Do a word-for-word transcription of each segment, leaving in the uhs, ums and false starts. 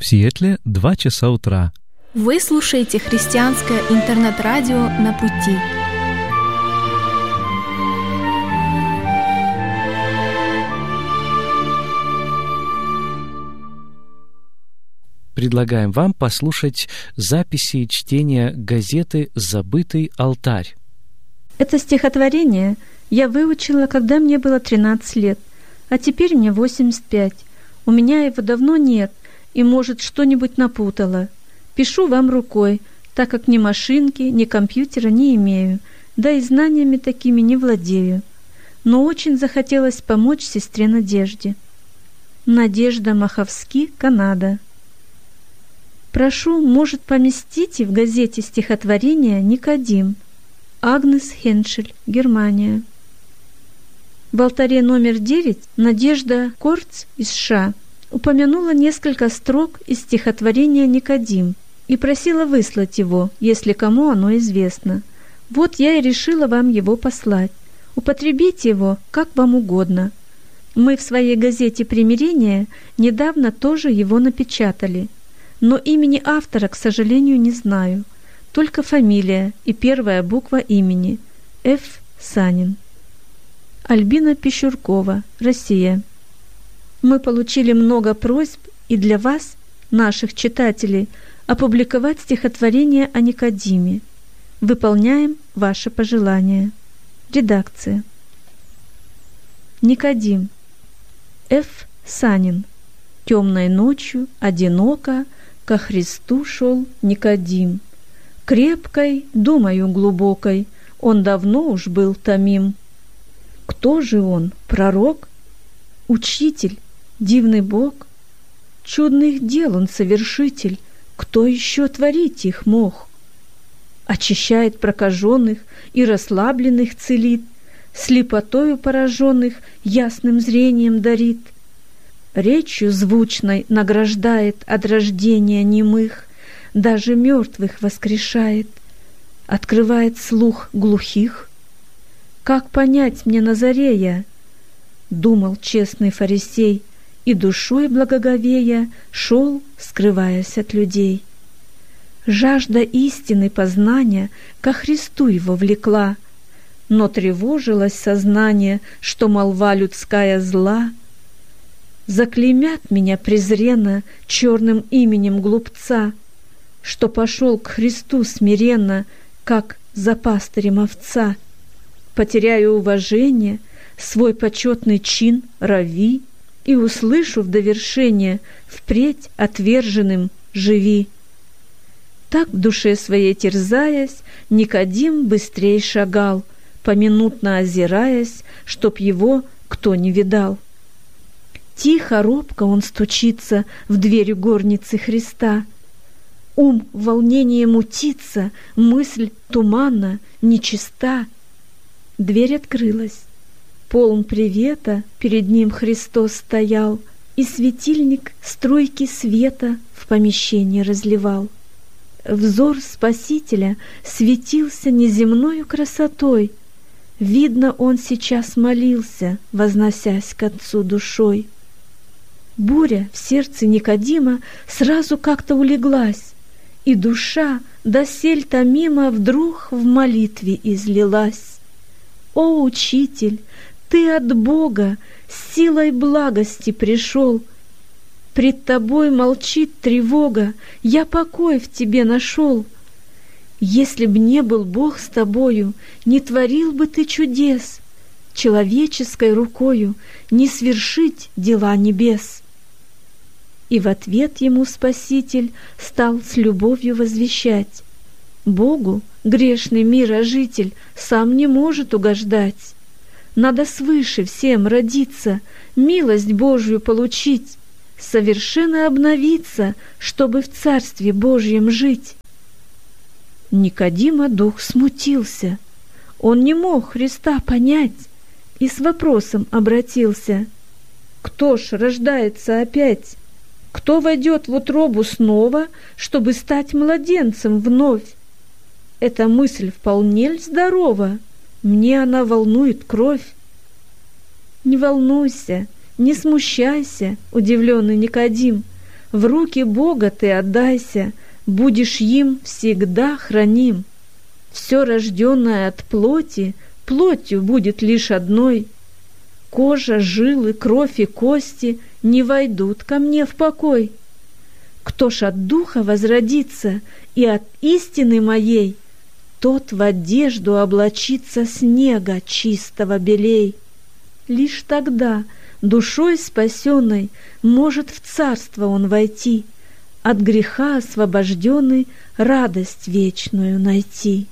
В Сиэтле два часа утра. Вы слушаете христианское интернет-радио «На пути». Предлагаем вам послушать записи чтения газеты «Забытый алтарь». Это стихотворение я выучила, когда мне было тринадцать лет, а теперь мне восемьдесят пять. У меня его давно нет, и, может, что-нибудь напутала. Пишу вам рукой, так как ни машинки, ни компьютера не имею, да и знаниями такими не владею. Но очень захотелось помочь сестре Надежде. Надежда Маховски, Канада. Прошу, может, поместите в газете стихотворение «Никодим». Агнес Хеншель, Германия. В алтаре номер девять Надежда Корц из США упомянула несколько строк из стихотворения «Никодим» и просила выслать его, если кому оно известно. Вот я и решила вам его послать. Употребите его, как вам угодно. Мы в своей газете «Примирение» недавно тоже его напечатали, но имени автора, к сожалению, не знаю. Только фамилия и первая буква имени – Ф. Санин. Альбина Пищуркова, Россия. Мы получили много просьб и для вас, наших читателей, опубликовать стихотворение о Никодиме. Выполняем ваши пожелания. Редакция. Никодим. Ф. Санин. Темной ночью, одиноко, ко Христу шел Никодим. Крепкой, думаю, глубокой, он давно уж был томим. Кто же он, пророк? Учитель, дивный Бог? Чудных дел он совершитель, кто еще творить их мог? Очищает прокаженных и расслабленных целит, слепотою пораженных ясным зрением дарит, речью звучной награждает от рождения немых, даже мертвых воскрешает, открывает слух глухих. Как понять мне Назарея? Думал честный фарисей, и душой благоговея шел, скрываясь от людей. Жажда истины познания ко Христу его влекла, но тревожилось сознание, что молва людская зла. Заклеймят меня презренно черным именем глупца, что пошел к Христу смиренно, как за пастырем овца. Потеряю уважение, свой почетный чин рави, и услышу в довершение: впредь отверженным живи. Так в душе своей терзаясь, Никодим быстрей шагал, поминутно озираясь, чтоб его кто не видал. Тихо, робко он стучится в дверь горницы Христа. Ум в волнении мутится, мысль туманна, нечиста. Дверь открылась. Полн привета перед ним Христос стоял, и светильник струйки света в помещении разливал. Взор Спасителя светился неземною красотой. Видно, он сейчас молился, возносясь к Отцу душой. Буря в сердце Никодима сразу как-то улеглась, и душа, досель томима, вдруг в молитве излилась. «О, Учитель, Ты от Бога с силой благости пришел. Пред Тобой молчит тревога, я покой в Тебе нашел. Если б не был Бог с Тобою, не творил бы Ты чудес, человеческой рукою не свершить дела небес». И в ответ ему Спаситель стал с любовью возвещать: Богу грешный мирожитель сам не может угождать. Надо свыше всем родиться, милость Божью получить, совершенно обновиться, чтобы в Царстве Божьем жить. Никодима дух смутился. Он не мог Христа понять и с вопросом обратился: «Кто ж рождается опять? Кто войдет в утробу снова, чтобы стать младенцем вновь? Эта мысль вполне ль здорова? Мне она волнует кровь». «Не волнуйся, не смущайся, удивленный Никодим. В руки Бога ты отдайся, будешь им всегда храним. Все рожденное от плоти, плотью будет лишь одной. Кожа, жилы, кровь и кости не войдут ко мне в покой. Кто ж от духа возродится и от истины моей, тот в одежду облачится снега чистого белей. Лишь тогда душой спасенной может в царство он войти, от греха освобожденный радость вечную найти.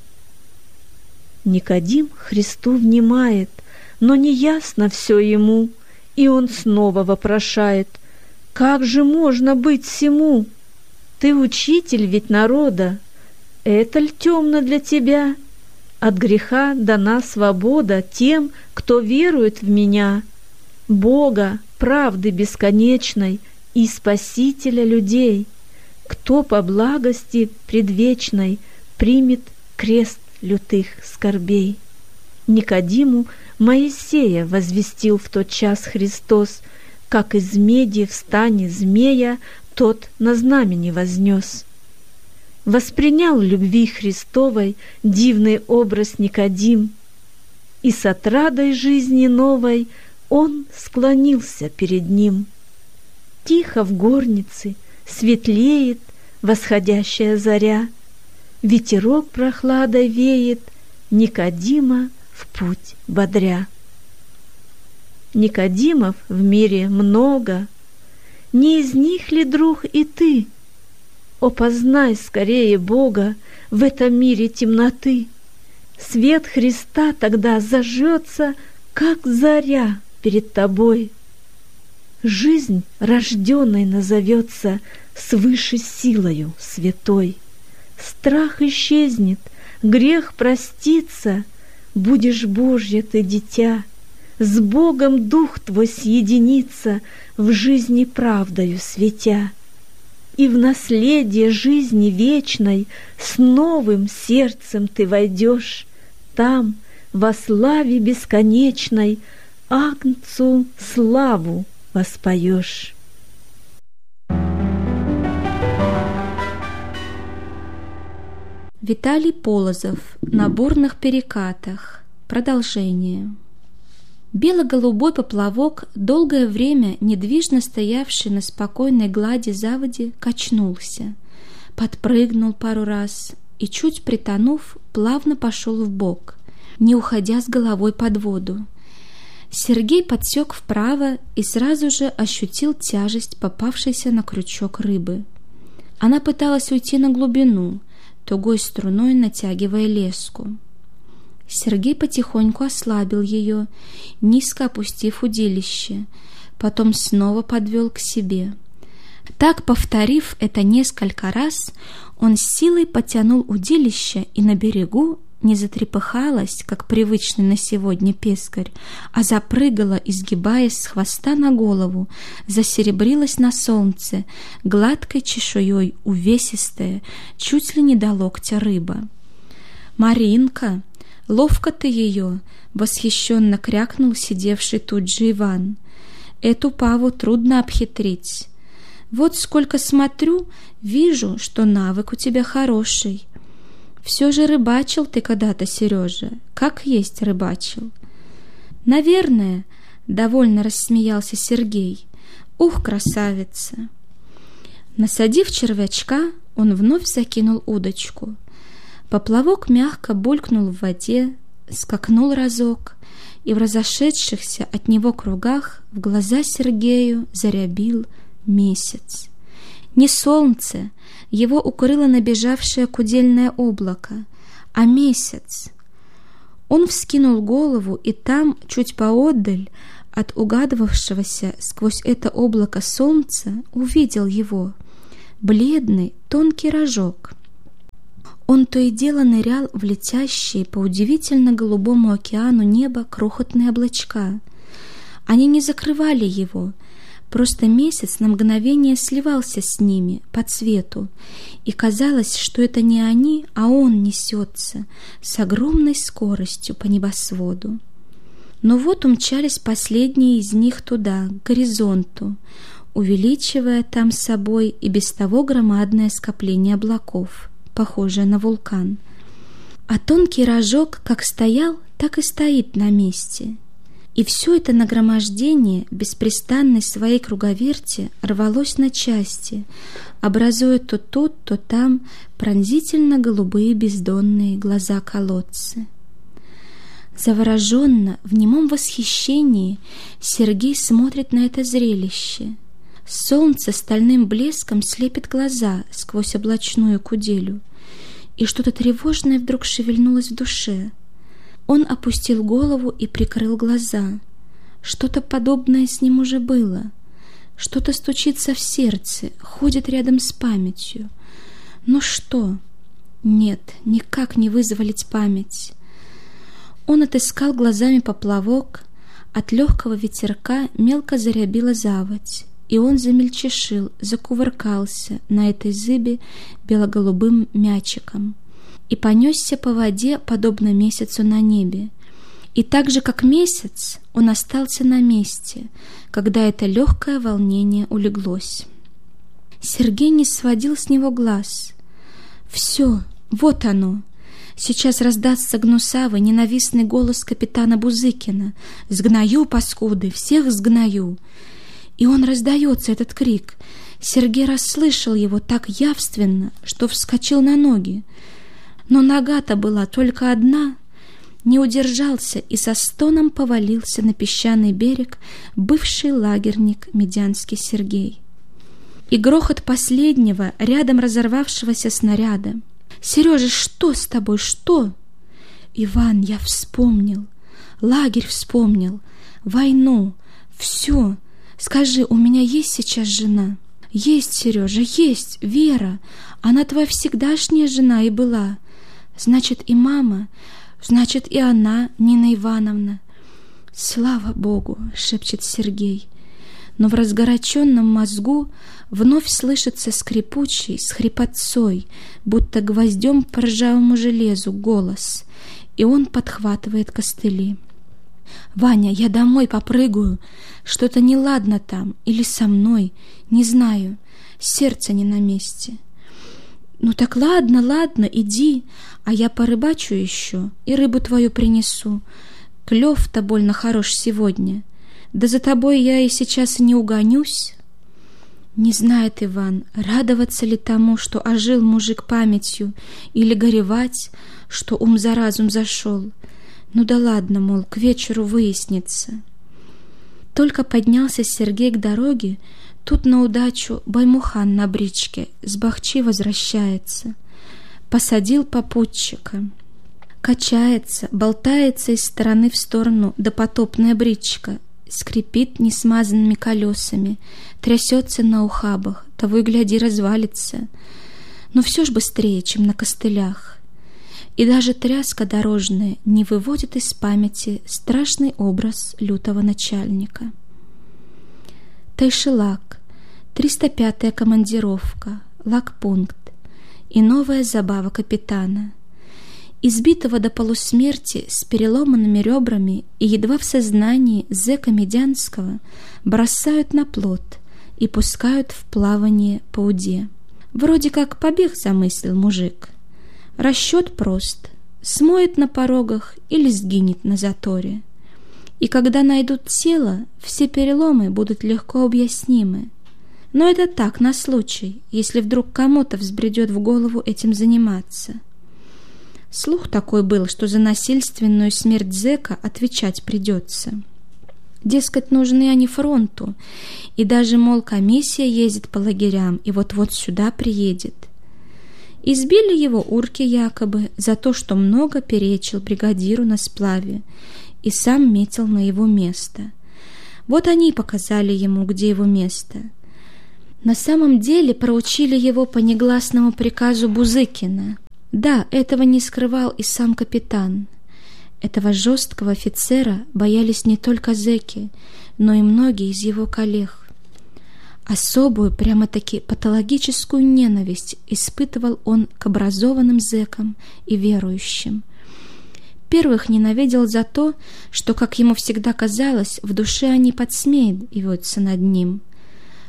Никодим Христу внимает, но неясно все ему, и он снова вопрошает: «Как же можно быть сему? Ты учитель ведь народа, это ль темно для тебя? От греха дана свобода тем, кто верует в меня, Бога, правды бесконечной и Спасителя людей, кто по благости предвечной примет крест лютых скорбей». Никодиму Моисея возвестил в тот час Христос, как из меди в стане змея тот на знамени вознес. Воспринял любви Христовой дивный образ Никодим, и с отрадой жизни новой он склонился перед ним. Тихо в горнице светлеет восходящая заря, ветерок прохладой веет, Никодима в путь бодря. Никодимов в мире много, не из них ли, друг, и ты? О, познай скорее Бога в этом мире темноты. Свет Христа тогда зажжется, как заря перед тобой. Жизнь рожденной назовется свыше силою святой. Страх исчезнет, грех простится, будешь Божье ты дитя, с Богом дух твой съединится, в жизни правдою светя. И в наследие жизни вечной с новым сердцем ты войдешь, там, во славе бесконечной, Агнцу славу воспоешь. Виталий Полозов на бурных перекатах. Продолжение. Бело-голубой поплавок, долгое время недвижно стоявший на спокойной глади заводи, качнулся, подпрыгнул пару раз и, чуть притонув, плавно пошел вбок, не уходя с головой под воду. Сергей подсек вправо и сразу же ощутил тяжесть попавшейся на крючок рыбы. Она пыталась уйти на глубину, тугой струной натягивая леску. Сергей потихоньку ослабил ее, низко опустив удилище, потом снова подвел к себе. Так, повторив это несколько раз, он с силой потянул удилище, и на берегу не затрепыхалась, как привычный на сегодня пескарь, а запрыгала, изгибаясь с хвоста на голову, засеребрилась на солнце, гладкой чешуей увесистая, чуть ли не до локтя рыба. «Маринка, ловко ты ее!» — восхищенно крякнул сидевший тут же Иван. «Эту паву трудно обхитрить. Вот сколько смотрю, вижу, что навык у тебя хороший. Все же рыбачил ты когда-то, Сережа, как есть рыбачил». «Наверное», — довольно рассмеялся Сергей. «Ух, красавица!» Насадив червячка, он вновь закинул удочку. Поплавок мягко булькнул в воде, скакнул разок, и в разошедшихся от него кругах в глаза Сергею зарябил месяц. Не солнце, его укрыло набежавшее кудельное облако, а месяц. Он вскинул голову, и там, чуть поодаль от угадывавшегося сквозь это облако солнца, увидел его, бледный, тонкий рожок. Он то и дело нырял в летящие по удивительно голубому океану неба крохотные облачка. Они не закрывали его, просто месяц на мгновение сливался с ними по цвету, и казалось, что это не они, а он несется с огромной скоростью по небосводу. Но вот умчались последние из них туда, к горизонту, увеличивая там собой и без того громадное скопление облаков, похожее на вулкан. А тонкий рожок как стоял, так и стоит на месте. И все это нагромождение беспрестанной своей круговерти рвалось на части, образуя то тут, то там пронзительно-голубые бездонные глаза-колодцы. Завороженно, в немом восхищении Сергей смотрит на это зрелище. Солнце стальным блеском слепит глаза сквозь облачную куделю, и что-то тревожное вдруг шевельнулось в душе. Он опустил голову и прикрыл глаза. Что-то подобное с ним уже было. Что-то стучится в сердце, ходит рядом с памятью. Но что? Нет, никак не вызволить память. Он отыскал глазами поплавок, от легкого ветерка мелко зарябила заводь, и он замельчешил, закувыркался на этой зыбе бело-голубым мячиком и понесся по воде, подобно месяцу на небе. И так же, как месяц, он остался на месте, когда это легкое волнение улеглось. Сергей не сводил с него глаз. Все, вот оно. Сейчас раздастся гнусавый, ненавистный голос капитана Бузыкина: «Сгною, паскуды, всех сгною!» И он раздается, этот крик. Сергей расслышал его так явственно, что вскочил на ноги. Но нога-то была только одна. Не удержался и со стоном повалился на песчаный берег бывший лагерник Медянский Сергей. И грохот последнего, рядом разорвавшегося снаряда. «Сережа, что с тобой, что?» «Иван, я вспомнил, лагерь вспомнил, войну, все. Скажи, у меня есть сейчас жена?» «Есть, Сережа, есть, Вера. Она твоя всегдашняя жена и была. Значит, и мама, значит, и она, Нина Ивановна». «Слава Богу!» — шепчет Сергей. Но в разгоряченном мозгу вновь слышится скрипучий, с хрипотцой, будто гвоздем по ржавому железу, голос, и он подхватывает костыли. «Ваня, я домой попрыгаю. Что-то неладно там, или со мной, не знаю. Сердце не на месте». «Ну так ладно, ладно, иди, а я порыбачу еще и рыбу твою принесу. Клев-то больно хорош сегодня. Да за тобой я и сейчас и не угонюсь». Не знает Иван, радоваться ли тому, что ожил мужик памятью, или горевать, что ум за разум зашел. Ну да ладно, мол, к вечеру выяснится. Только поднялся Сергей к дороге, тут на удачу Баймухан на бричке с Бахчи возвращается. Посадил попутчика. Качается, болтается из стороны в сторону допотопная бричка, скрипит несмазанными колесами, трясется на ухабах, того и гляди развалится. Но все ж быстрее, чем на костылях. И даже тряска дорожная не выводит из памяти страшный образ лютого начальника. Тайшелак, триста пятая командировка, лагпункт и новая забава капитана. Избитого до полусмерти с переломанными ребрами и едва в сознании зэка Медянского бросают на плот и пускают в плавание по уде. Вроде как побег замыслил мужик. Расчет прост: смоет на порогах или сгинет на заторе. И когда найдут тело, все переломы будут легко объяснимы. Но это так, на случай, если вдруг кому-то взбредет в голову этим заниматься. Слух такой был, что за насильственную смерть зэка отвечать придется. Дескать, нужны они фронту, и даже, мол, комиссия ездит по лагерям и вот-вот сюда приедет. Избили его урки якобы за то, что много перечил бригадиру на сплаве и сам метил на его место. Вот они и показали ему, где его место. На самом деле проучили его по негласному приказу Бузыкина. Да, этого не скрывал и сам капитан. Этого жесткого офицера боялись не только зэки, но и многие из его коллег. Особую, прямо-таки патологическую ненависть испытывал он к образованным зэкам и верующим. Первых ненавидел за то, что, как ему всегда казалось, в душе они подсмеиваются над ним.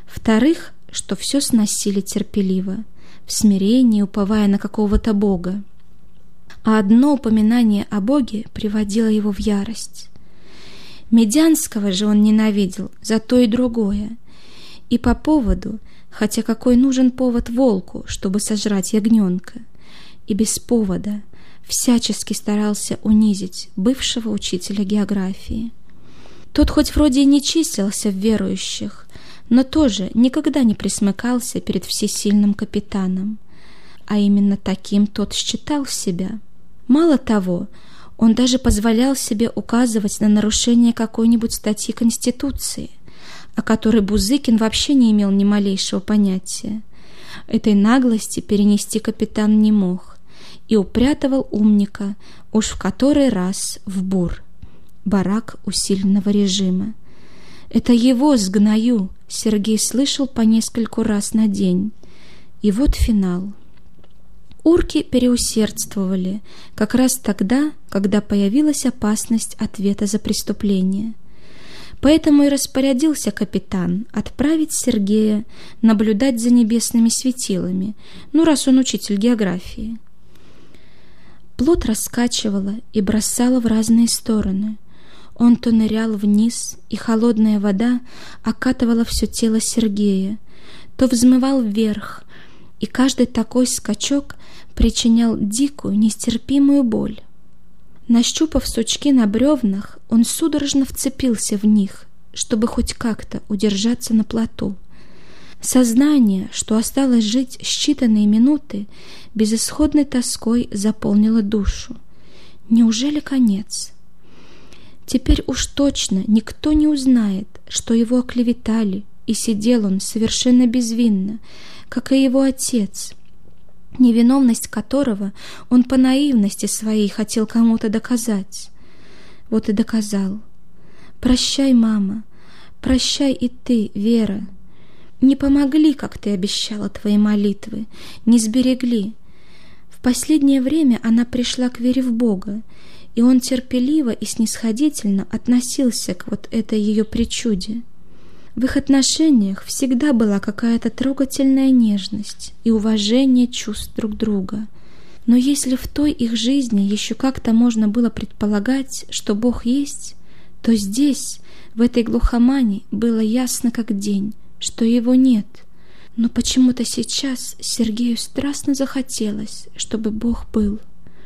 Вторых, что все сносили терпеливо, в смирении уповая на какого-то бога. А одно упоминание о боге приводило его в ярость. Медянского же он ненавидел за то и другое, и по поводу, хотя какой нужен повод волку, чтобы сожрать ягненка, и без повода всячески старался унизить бывшего учителя географии. Тот хоть вроде и не числился в верующих, но тоже никогда не присмыкался перед всесильным капитаном, а именно таким тот считал себя. Мало того, он даже позволял себе указывать на нарушение какой-нибудь статьи Конституции, о которой Бузыкин вообще не имел ни малейшего понятия. Этой наглости перенести капитан не мог и упрятывал умника уж в который раз в бур, барак усиленного режима. Это его сгною Сергей слышал по нескольку раз на день. И вот финал. Урки переусердствовали как раз тогда, когда появилась опасность ответа за преступление. Поэтому и распорядился капитан отправить Сергея наблюдать за небесными светилами, ну, раз он учитель географии. Плот раскачивало и бросало в разные стороны. Он то нырял вниз, и холодная вода окатывала все тело Сергея, то взмывал вверх, и каждый такой скачок причинял дикую, нестерпимую боль. Нащупав сучки на бревнах, он судорожно вцепился в них, чтобы хоть как-то удержаться на плоту. Сознание, что осталось жить считанные минуты, безысходной тоской заполнило душу. Неужели конец? Теперь уж точно никто не узнает, что его оклеветали, и сидел он совершенно безвинно, как и его отец, невиновность которого он по наивности своей хотел кому-то доказать. Вот и доказал. Прощай, мама, прощай и ты, Вера. Не помогли, как ты обещала, твои молитвы, не сберегли. В последнее время она пришла к вере в Бога, и он терпеливо и снисходительно относился к вот этой ее причуде. В их отношениях всегда была какая-то трогательная нежность и уважение чувств друг друга. Но если в той их жизни еще как-то можно было предполагать, что Бог есть, то здесь, в этой глухомане, было ясно как день, что его нет. Но почему-то сейчас Сергею страстно захотелось, чтобы Бог был.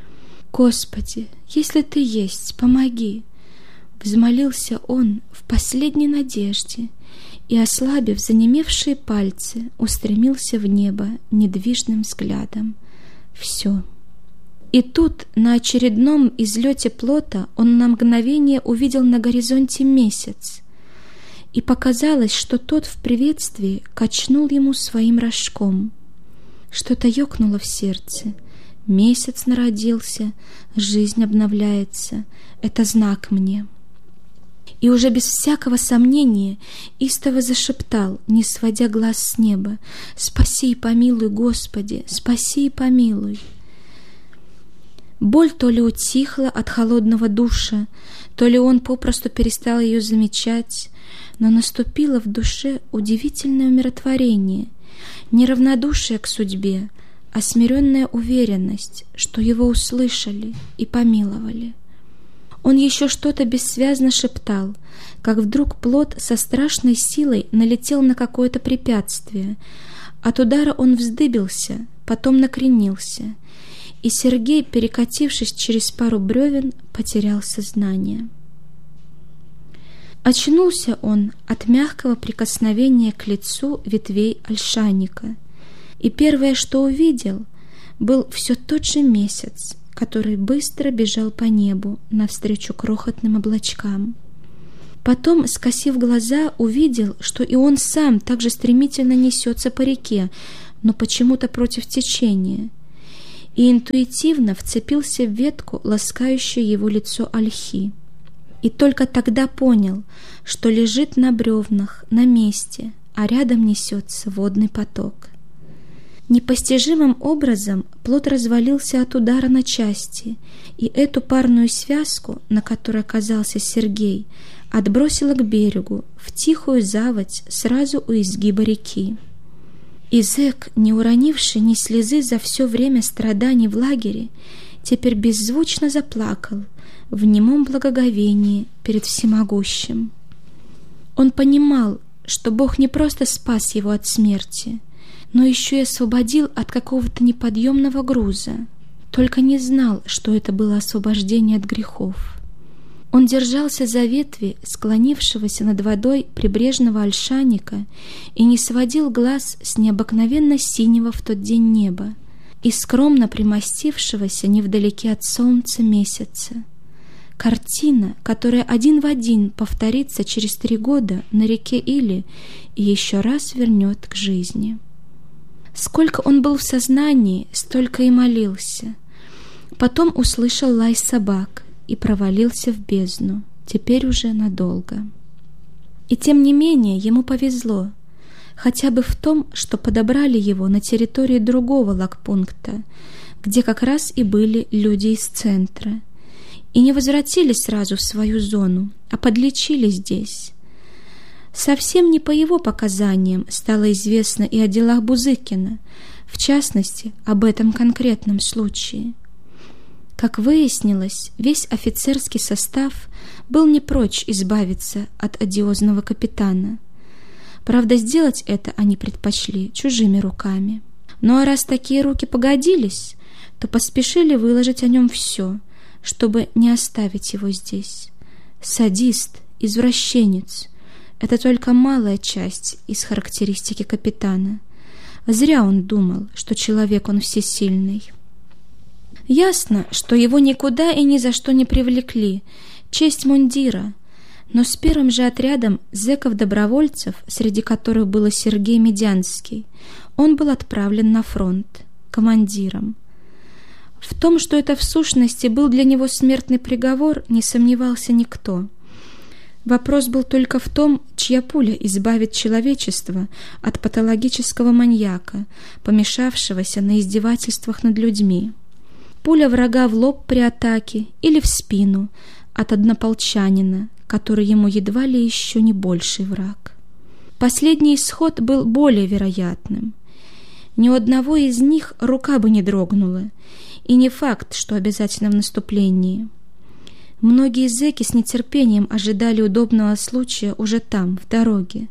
«Господи, если Ты есть, помоги!» Взмолился он в последней надежде и, ослабив занемевшие пальцы, устремился в небо недвижным взглядом. Все. И тут, на очередном излете плота, он на мгновение увидел на горизонте месяц, и показалось, что тот в приветствии качнул ему своим рожком. Что-то ёкнуло в сердце. Месяц народился, жизнь обновляется. Это знак мне. И уже без всякого сомнения истово зашептал, не сводя глаз с неба: «Спаси и помилуй, Господи, спаси и помилуй». Боль то ли утихла от холодного душа, то ли он попросту перестал ее замечать, но наступило в душе удивительное умиротворение, не равнодушие к судьбе, а смиренная уверенность, что его услышали и помиловали. Он еще что-то бессвязно шептал, как вдруг плот со страшной силой налетел на какое-то препятствие. От удара он вздыбился, потом накренился, и Сергей, перекатившись через пару бревен, потерял сознание. Очнулся он от мягкого прикосновения к лицу ветвей ольшанника, и первое, что увидел, был все тот же месяц, который быстро бежал по небу навстречу крохотным облачкам. Потом, скосив глаза, увидел, что и он сам так же стремительно несется по реке, но почему-то против течения, и интуитивно вцепился в ветку, ласкающую его лицо ольхи. И только тогда понял, что лежит на бревнах, на месте, а рядом несется водный поток. Непостижимым образом плот развалился от удара на части, и эту парную связку, на которой оказался Сергей, отбросило к берегу, в тихую заводь сразу у изгиба реки. И зэк, не уронивший ни слезы за все время страданий в лагере, теперь беззвучно заплакал в немом благоговении перед всемогущим. Он понимал, что Бог не просто спас его от смерти, но еще и освободил от какого-то неподъемного груза, только не знал, что это было освобождение от грехов. Он держался за ветви склонившегося над водой прибрежного ольшаника и не сводил глаз с необыкновенно синего в тот день неба и скромно примостившегося невдалеке от солнца месяца. Картина, которая один в один повторится через три года на реке Или и еще раз вернет к жизни. Сколько он был в сознании, столько и молился. Потом услышал лай собак и провалился в бездну, теперь уже надолго. И тем не менее ему повезло, хотя бы в том, что подобрали его на территории другого лагпункта, где как раз и были люди из центра, и не возвратились сразу в свою зону, а подлечили здесь. Совсем не по его показаниям стало известно и о делах Бузыкина, в частности, об этом конкретном случае. Как выяснилось, весь офицерский состав был не прочь избавиться от одиозного капитана. Правда, сделать это они предпочли чужими руками. Ну а раз такие руки погодились, то поспешили выложить о нем все, чтобы не оставить его здесь. Садист, извращенец — это только малая часть из характеристики капитана. Зря он думал, что человек он всесильный. Ясно, что его никуда и ни за что не привлекли, честь мундира, но с первым же отрядом зэков-добровольцев, среди которых был Сергей Медянский, он был отправлен на фронт командиром. В том, что это в сущности был для него смертный приговор, не сомневался никто. Вопрос был только в том, чья пуля избавит человечество от патологического маньяка, помешавшегося на издевательствах над людьми. Пуля врага в лоб при атаке или в спину от однополчанина, который ему едва ли еще не больший враг. Последний исход был более вероятным. Ни у одного из них рука бы не дрогнула, и не факт, что обязательно в наступлении. Многие зэки с нетерпением ожидали удобного случая уже там, в дороге.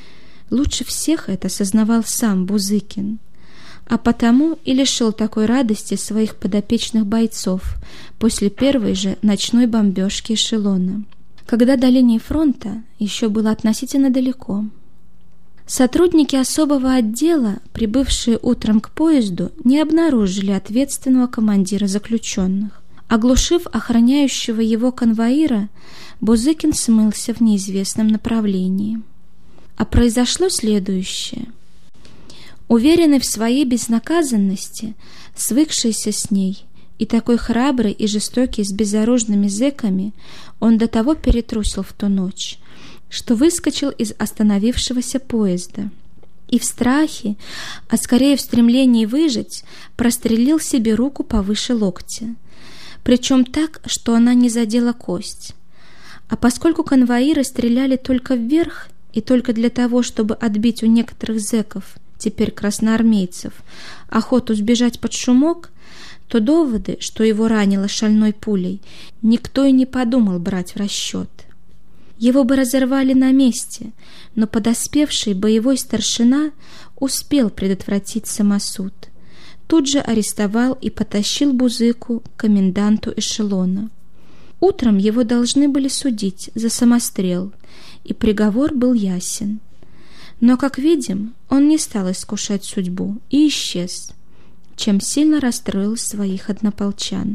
Лучше всех это сознавал сам Бузыкин, а потому и лишил такой радости своих подопечных бойцов после первой же ночной бомбежки эшелона, когда до линии фронта еще было относительно далеко. Сотрудники особого отдела, прибывшие утром к поезду, не обнаружили ответственного командира заключенных. Оглушив охраняющего его конвоира, Бузыкин смылся в неизвестном направлении. А произошло следующее. Уверенный в своей безнаказанности, свыкшийся с ней, и такой храбрый и жестокий с безоружными зэками, он до того перетрусил в ту ночь, что выскочил из остановившегося поезда и в страхе, а скорее в стремлении выжить, прострелил себе руку повыше локтя, причем так, что она не задела кость. А поскольку конвоиры стреляли только вверх и только для того, чтобы отбить у некоторых зэков, теперь красноармейцев, охоту сбежать под шумок, то доводы, что его ранило шальной пулей, никто и не подумал брать в расчет. Его бы разорвали на месте, но подоспевший боевой старшина успел предотвратить самосуд. Тут же арестовал и потащил Бузыку к коменданту эшелона. Утром его должны были судить за самострел, и приговор был ясен. Но, как видим, он не стал искушать судьбу и исчез, чем сильно расстроил своих однополчан.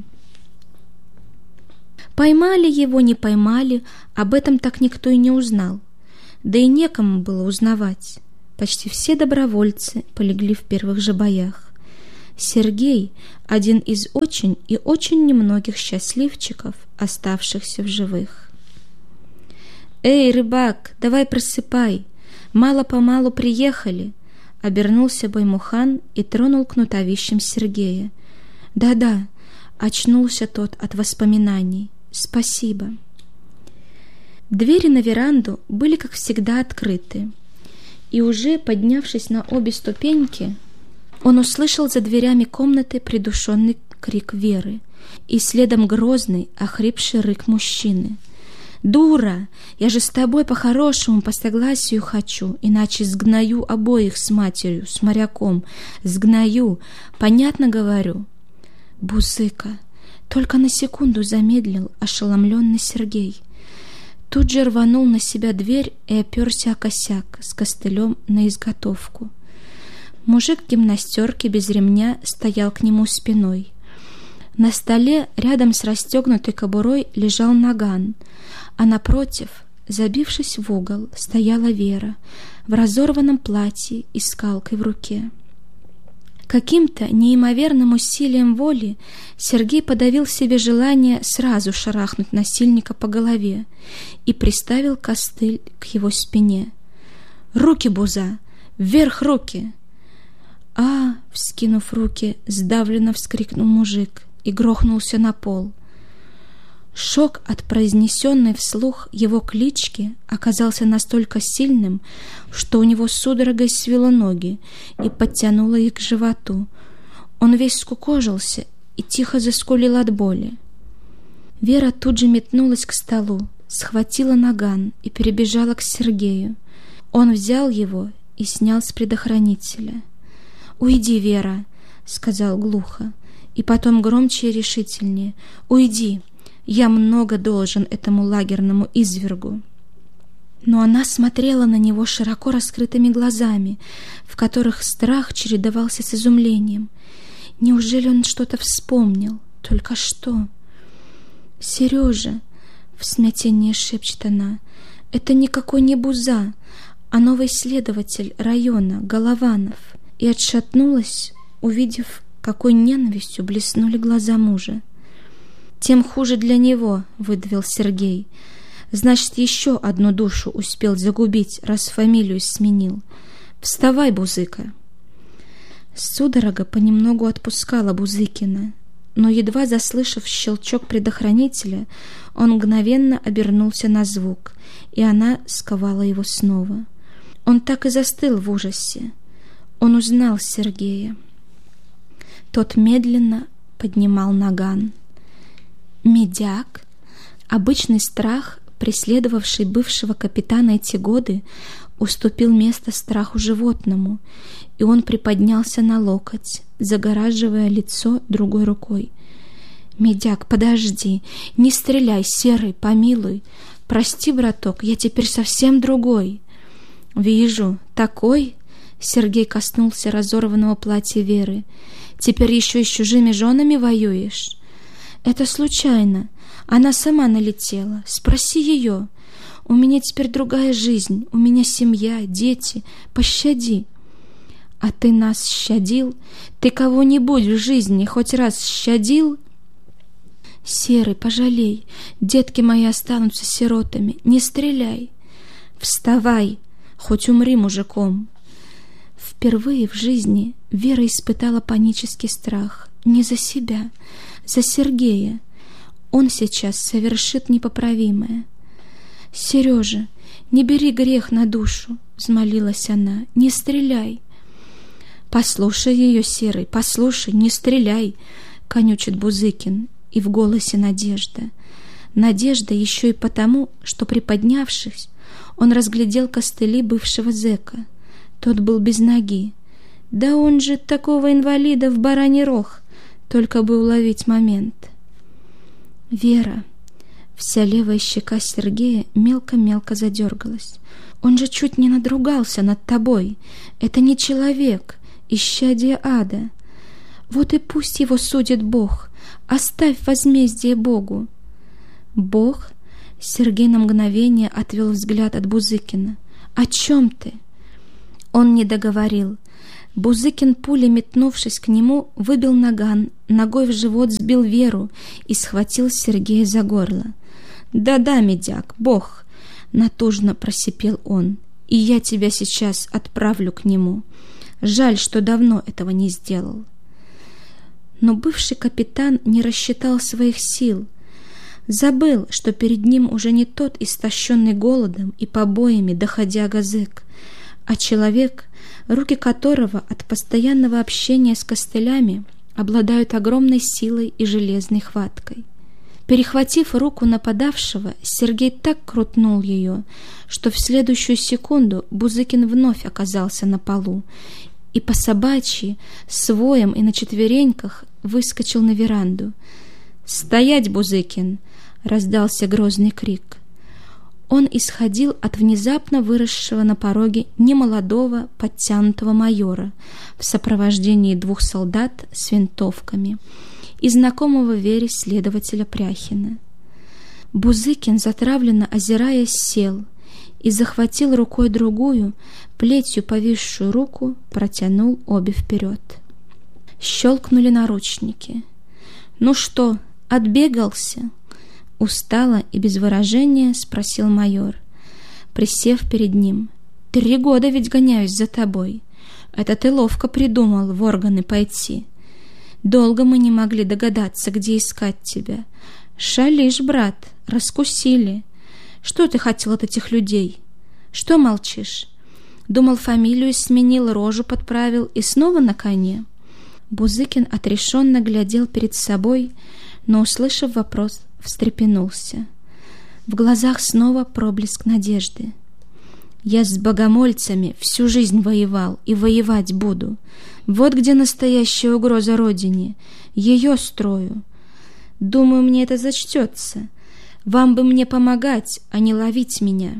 Поймали его, не поймали, об этом так никто и не узнал. Да и некому было узнавать. Почти все добровольцы полегли в первых же боях. Сергей – один из очень и очень немногих счастливчиков, оставшихся в живых. «Эй, рыбак, давай просыпай! Мало-помалу приехали!» — обернулся Баймухан и тронул кнутовищем Сергея. «Да-да», — очнулся тот от воспоминаний. «Спасибо». Двери на веранду были, как всегда, открыты, и уже поднявшись на обе ступеньки, он услышал за дверями комнаты придушенный крик Веры и следом грозный, охрипший рык мужчины. «Дура! Я же с тобой по-хорошему, по согласию хочу, иначе сгною обоих с матерью, с моряком. Сгною, понятно говорю?» «Бузыка!» Только на секунду замедлил ошеломленный Сергей. Тут же рванул на себя дверь и оперся о косяк с костылем на изготовку. Мужик в гимнастерке без ремня стоял к нему спиной. На столе рядом с расстегнутой кобурой лежал наган, а напротив, забившись в угол, стояла Вера в разорванном платье и скалкой в руке. Каким-то неимоверным усилием воли Сергей подавил в себе желание сразу шарахнуть насильника по голове и приставил костыль к его спине. «Руки, Буза! Вверх руки!» «А!» — вскинув руки, сдавленно вскрикнул мужик и грохнулся на пол. Шок от произнесенной вслух его клички оказался настолько сильным, что у него судорогой свело ноги и подтянуло их к животу. Он весь скукожился и тихо заскулил от боли. Вера тут же метнулась к столу, схватила наган и перебежала к Сергею. Он взял его и снял с предохранителя. «Уйди, Вера!» — сказал глухо, и потом громче и решительнее. «Уйди! Я много должен этому лагерному извергу». Но она смотрела на него широко раскрытыми глазами, в которых страх чередовался с изумлением. Неужели он что-то вспомнил? Только что? «Сережа!» — в смятении шепчет она. «Это никакой не Буза, а новый следователь района Голованов». И отшатнулась, увидев, какой ненавистью блеснули глаза мужа. «Тем хуже для него», — выдавил Сергей. «Значит, еще одну душу успел загубить, раз фамилию сменил. Вставай, Бузыка!» Судорога понемногу отпускала Бузыкина, но, едва заслышав щелчок предохранителя, он мгновенно обернулся на звук, и она сковала его снова. Он так и застыл в ужасе. Он узнал Сергея. Тот медленно поднимал наган. Медяк, обычный страх, преследовавший бывшего капитана эти годы, уступил место страху животному, и он приподнялся на локоть, загораживая лицо другой рукой. «Медяк, подожди, не стреляй, Серый, помилуй. Прости, браток, я теперь совсем другой». «Вижу, такой...» Сергей коснулся разорванного платья Веры. «Теперь еще и с чужими женами воюешь?» «Это случайно. Она сама налетела. Спроси ее. У меня теперь другая жизнь. У меня семья, дети. Пощади». «А ты нас щадил? Ты кого-нибудь в жизни хоть раз щадил?» «Серый, пожалей. Детки мои останутся сиротами. Не стреляй». «Вставай, хоть умри мужиком». Впервые в жизни Вера испытала панический страх. Не за себя, за Сергея. Он сейчас совершит непоправимое. «Сережа, не бери грех на душу», — взмолилась она. «Не стреляй». «Послушай ее, Серый, послушай, не стреляй», — конючит Бузыкин, и в голосе надежда. Надежда еще и потому, что, приподнявшись, он разглядел костыли бывшего зэка. Тот был без ноги. Да он же такого инвалида в бараний рог, только бы уловить момент. «Вера!» Вся левая щека Сергея мелко-мелко задергалась. «Он же чуть не надругался над тобой. Это не человек, исчадие ада. Вот и пусть его судит Бог. Оставь возмездие Богу». «Бог?» Сергей на мгновение отвел взгляд от Бузыкина. «О чем ты?» Он не договорил. Бузыкин, пулей метнувшись к нему, выбил наган, ногой в живот сбил Веру и схватил Сергея за горло. «Да-да, медяк, Бог!» — натужно просипел он. «И я тебя сейчас отправлю к нему. Жаль, что давно этого не сделал». Но бывший капитан не рассчитал своих сил. Забыл, что перед ним уже не тот истощенный голодом и побоями доходяга зэк, а человек, руки которого от постоянного общения с костылями обладают огромной силой и железной хваткой. Перехватив руку нападавшего, Сергей так крутнул ее, что в следующую секунду Бузыкин вновь оказался на полу и по собачьи, с воем и на четвереньках выскочил на веранду. «Стоять, Бузыкин!» — раздался грозный крик. Он исходил от внезапно выросшего на пороге немолодого подтянутого майора в сопровождении двух солдат с винтовками и знакомого Вере следователя Пряхина. Бузыкин, затравленно озираясь, сел и захватил рукой другую, плетью повисшую руку, протянул обе вперед. Щелкнули наручники. «Ну что, отбегался?» — устало и без выражения спросил майор, присев перед ним. «Три года ведь гоняюсь за тобой. Это ты ловко придумал в органы пойти. Долго мы не могли догадаться, где искать тебя. Шалишь, брат, раскусили. Что ты хотел от этих людей? Что молчишь? Думал, фамилию сменил, рожу подправил и снова на коне?» Бузыкин отрешенно глядел перед собой, но, услышав вопрос, встрепенулся. В глазах снова проблеск надежды. «Я с богомольцами всю жизнь воевал и воевать буду. Вот где настоящая угроза родине. Ее строю. Думаю, мне это зачтется. Вам бы мне помогать, а не ловить меня».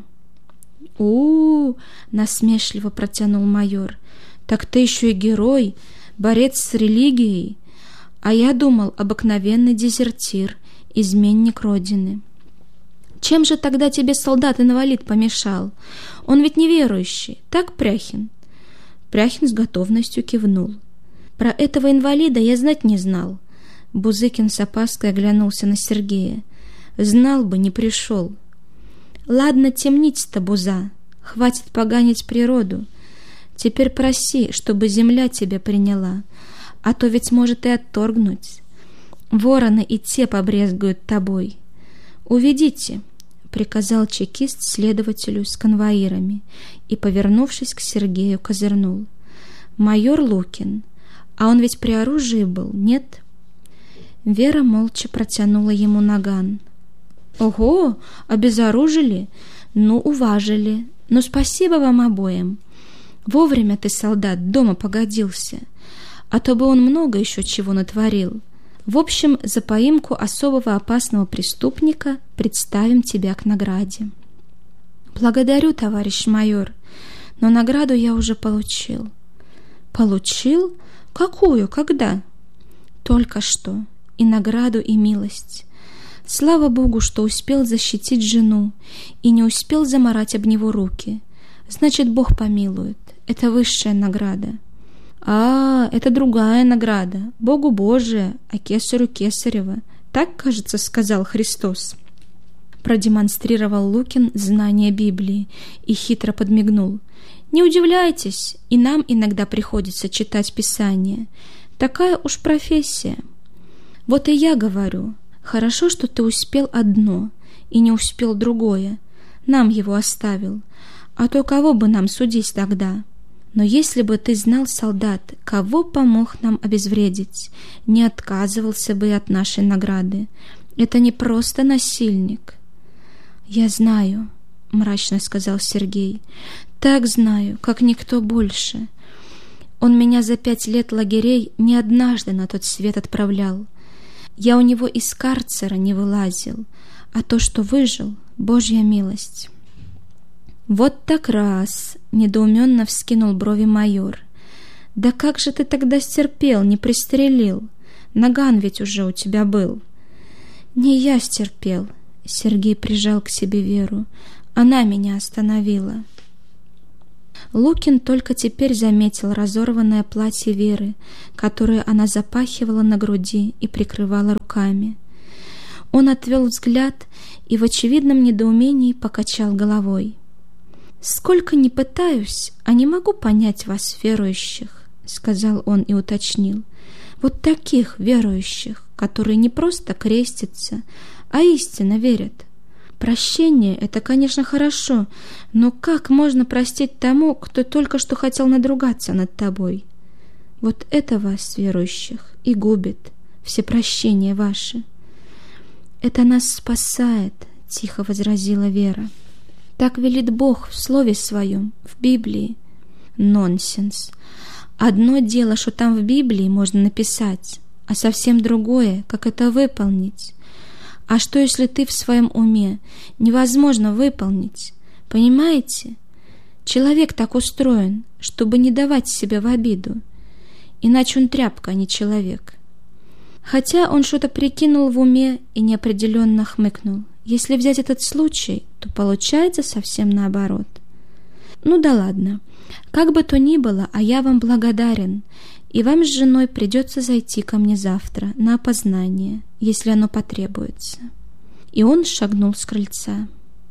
«У-у-у!» — насмешливо протянул майор. «Так ты еще и герой, борец с религией. А я думал, обыкновенный дезертир, изменник родины. Чем же тогда тебе солдат-инвалид помешал? Он ведь неверующий, так, Пряхин?» Пряхин с готовностью кивнул. «Про этого инвалида я знать не знал». Бузыкин с опаской оглянулся на Сергея. «Знал бы, не пришел». «Ладно темнить-то, Буза, хватит поганить природу. Теперь проси, чтобы земля тебя приняла, а то ведь может и отторгнуть. Вороны и те побрезгуют тобой. Уведите», — приказал чекист следователю с конвоирами и, повернувшись к Сергею, козырнул. «Майор Лукин, а он ведь при оружии был, нет?» Вера молча протянула ему наган. «Ого, обезоружили? Ну, уважили. Ну, спасибо вам обоим. Вовремя ты, солдат, дома погодился, а то бы он много еще чего натворил. В общем, за поимку особого опасного преступника представим тебя к награде». «Благодарю, товарищ майор, но награду я уже получил». «Получил? Какую? Когда?» «Только что. И награду, и милость. Слава Богу, что успел защитить жену и не успел замарать об него руки. Значит, Бог помилует. Это высшая награда». «А, это другая награда. Богу Божия, а кесарю кесарева. Так, кажется, сказал Христос». Продемонстрировал Лукин знание Библии и хитро подмигнул. «Не удивляйтесь, и нам иногда приходится читать Писание. Такая уж профессия. Вот и я говорю, хорошо, что ты успел одно и не успел другое. Нам его оставил. А то кого бы нам судить тогда? Но если бы ты знал, солдат, кого помог нам обезвредить, не отказывался бы и от нашей награды. Это не просто насильник». «Я знаю», — мрачно сказал Сергей, — «так знаю, как никто больше. Он меня за пять лет лагерей не однажды на тот свет отправлял. Я у него из карцера не вылазил, а то, что выжил, Божья милость». «Вот так раз!» — недоуменно вскинул брови майор. «Да как же ты тогда стерпел, не пристрелил? Наган ведь уже у тебя был». «Не я стерпел», — Сергей прижал к себе Веру. «Она меня остановила». Лукин только теперь заметил разорванное платье Веры, которое она запахивала на груди и прикрывала руками. Он отвел взгляд и в очевидном недоумении покачал головой. «Сколько ни пытаюсь, а не могу понять вас, верующих», — сказал он и уточнил. «Вот таких верующих, которые не просто крестятся, а истинно верят. Прощение — это, конечно, хорошо, но как можно простить тому, кто только что хотел надругаться над тобой? Вот это вас, верующих, и губит, все прощения ваши. Это нас спасает, тихо возразила Вера. Так велит Бог в Слове Своем, в Библии. Нонсенс. Одно дело, что там в Библии можно написать, а совсем другое, как это выполнить. А что, если ты в своем уме невозможно выполнить? Понимаете? Человек так устроен, чтобы не давать себя в обиду. Иначе он тряпка, а не человек. Хотя он что-то прикинул в уме и неопределенно хмыкнул. Если взять этот случай, то получается совсем наоборот. Ну да ладно. Как бы то ни было, а я вам благодарен, и вам с женой придется зайти ко мне завтра на опознание, если оно потребуется. И он шагнул с крыльца.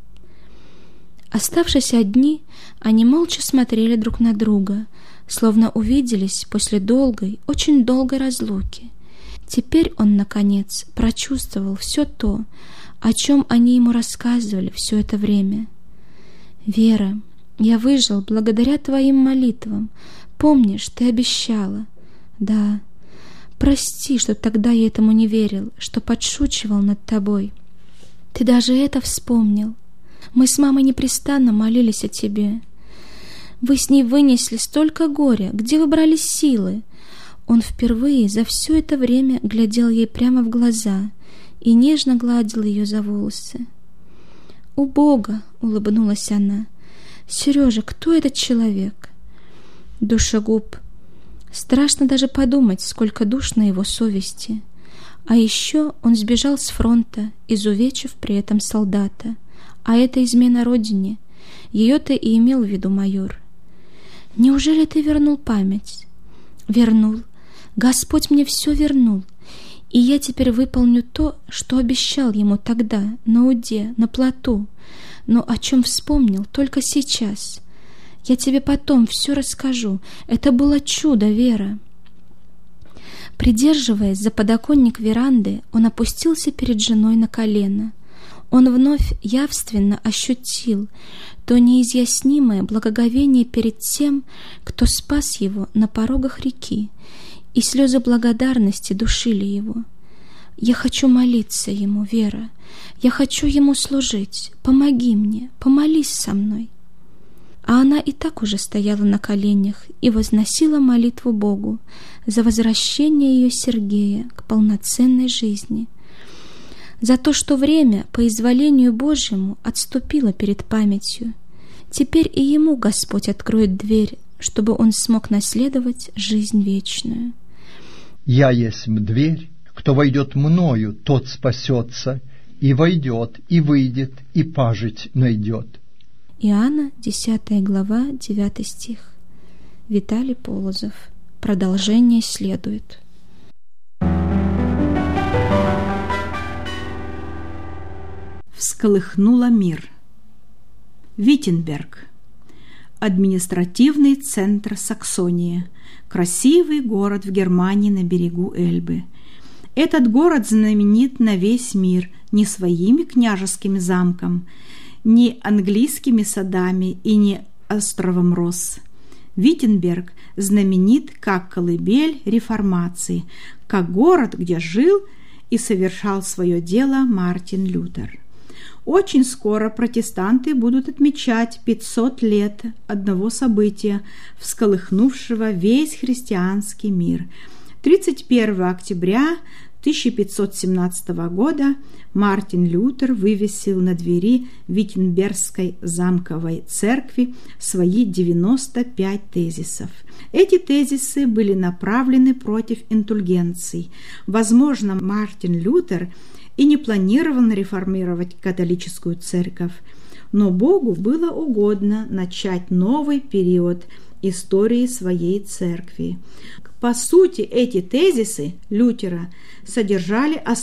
Оставшись одни, они молча смотрели друг на друга, словно увиделись после долгой, очень долгой разлуки. Теперь он, наконец, прочувствовал все то, о чем они ему рассказывали все это время. «Вера, я выжил благодаря твоим молитвам. Помнишь, ты обещала?» «Да. Прости, что тогда я этому не верил, что подшучивал над тобой. Ты даже это вспомнил. Мы с мамой непрестанно молились о тебе. Вы с ней вынесли столько горя. Где вы брали силы?» Он впервые за все это время глядел ей прямо в глаза и нежно гладил ее за волосы. «У Бога!» — улыбнулась она. «Сережа, кто этот человек?» «Душегуб. Страшно даже подумать, сколько душ на его совести. А еще он сбежал с фронта, изувечив при этом солдата. А это измена родине. Ее-то и имел в виду майор. Неужели ты вернул память?» «Вернул. Господь мне все вернул. И я теперь выполню то, что обещал ему тогда, на уде, на плоту, но о чем вспомнил только сейчас. Я тебе потом все расскажу. Это было чудо, Вера». Придерживаясь за подоконник веранды, он опустился перед женой на колено. Он вновь явственно ощутил то неизъяснимое благоговение перед тем, кто спас его на порогах реки, и слезы благодарности душили его. «Я хочу молиться ему, Вера. Я хочу ему служить. Помоги мне, помолись со мной». А она и так уже стояла на коленях и возносила молитву Богу за возвращение ее Сергея к полноценной жизни, за то, что время по изволению Божьему отступило перед памятью. Теперь и ему Господь откроет дверь, чтобы он смог наследовать жизнь вечную. «Я есмь дверь, кто войдет мною, тот спасется, и войдет, и выйдет, и пажить найдет». Иоанна, десятая глава, девятый стих. Виталий Полозов. Продолжение следует. Всколыхнула мир. Виттенберг. Административный центр Саксонии. Красивый город в Германии на берегу Эльбы. Этот город знаменит на весь мир не своими княжескими замками, не английскими садами и не островом роз. Виттенберг знаменит как колыбель реформации, как город, где жил и совершал свое дело Мартин Лютер. Очень скоро протестанты будут отмечать пятьсот лет одного события, всколыхнувшего весь христианский мир. тридцать первого октября тысяча пятьсот семнадцатого года Мартин Лютер вывесил на двери Виттенбергской замковой церкви свои девяносто пять тезисов. Эти тезисы были направлены против индульгенций. Возможно, Мартин Лютер и не планировал реформировать католическую церковь, но Богу было угодно начать новый период истории своей церкви. По сути, эти тезисы Лютера содержали